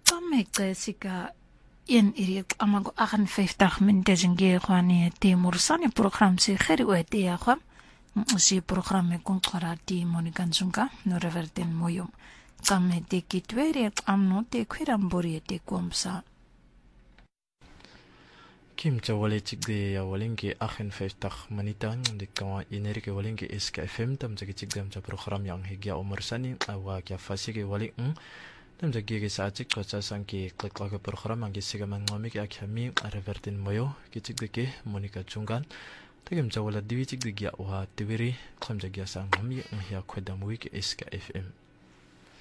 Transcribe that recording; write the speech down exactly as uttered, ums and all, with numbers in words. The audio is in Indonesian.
Pamegcesika in irik amago achtenzwanzig minuten zinge kwani te mursani program si kheri wete ya kham si program me kontra ti monikan sunka no reverten moyum kamme te kitwere amno te khirambori te komsa Kim Jawale Chigde ya walingi achtenzwanzig minuten di kawa inerike walingi S K F M tam jagi chigdam ja program yang higya umersani awa kya fasige waling tam jagi ge sa chik ko sa sangki klik laga program ang gisiga mangami ki akhami revertin moyo ki chigde ke monika chungan tagim jawala diwi chigde gya wa tiwiri kam jagi sa ngami ya khwedam wiki S K F M